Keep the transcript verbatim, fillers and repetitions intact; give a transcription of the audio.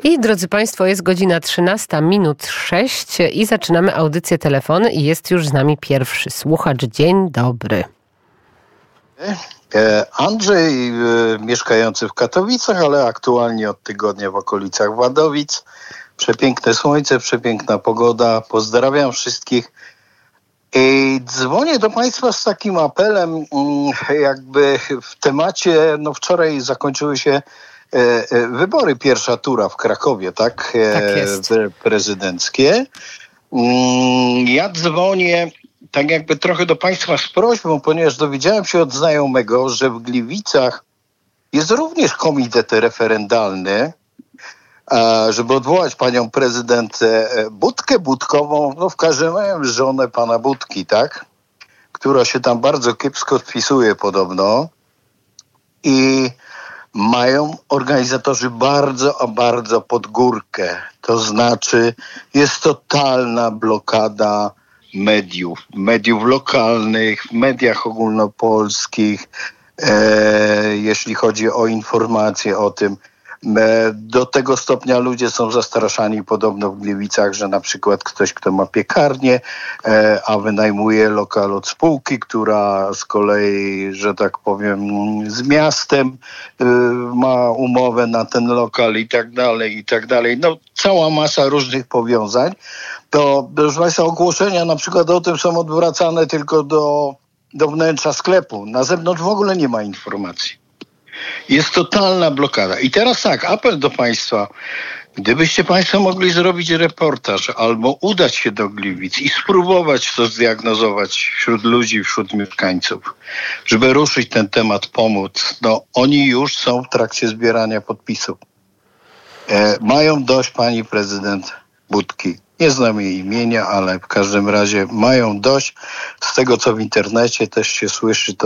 I drodzy Państwo, jest godzina trzynasta minut sześć i zaczynamy audycję Telefony i jest już z nami pierwszy słuchacz. Dzień dobry. Andrzej, mieszkający w Katowicach, ale aktualnie od tygodnia w okolicach Wadowic. Przepiękne słońce, przepiękna pogoda. Pozdrawiam wszystkich. I dzwonię do Państwa z takim apelem, jakby w temacie, no wczoraj zakończyły się wybory, pierwsza tura w Krakowie, tak? Tak jest. Prezydenckie. Ja dzwonię tak jakby trochę do Państwa z prośbą, ponieważ dowiedziałem się od znajomego, że w Gliwicach jest również komitet referendalny, żeby odwołać panią prezydent Budkę Budkową, no w każdym razie żonę pana Budki, tak? Która się tam bardzo kiepsko wpisuje podobno. I mają organizatorzy bardzo, a bardzo pod górkę. To znaczy jest totalna blokada mediów, mediów lokalnych, w mediach ogólnopolskich, e, jeśli chodzi o informacje o tym. E, do tego stopnia ludzie są zastraszani podobno w Gliwicach, że na przykład ktoś, kto ma piekarnię, e, a wynajmuje lokal od spółki, która z kolei, że tak powiem, z miastem e, ma umowę na ten lokal i tak dalej, i tak dalej. No cała masa różnych powiązań. To, proszę Państwa, ogłoszenia na przykład o tym są odwracane tylko do, do wnętrza sklepu. Na zewnątrz w ogóle nie ma informacji. Jest totalna blokada. I teraz tak, apel do Państwa. Gdybyście Państwo mogli zrobić reportaż albo udać się do Gliwic i spróbować to zdiagnozować wśród ludzi, wśród mieszkańców, żeby ruszyć ten temat, pomóc. No, oni już są w trakcie zbierania podpisów. E, mają dość pani prezydent Budki. Nie znam jej imienia, ale w każdym razie mają dość. Z tego, co w internecie też się słyszy, to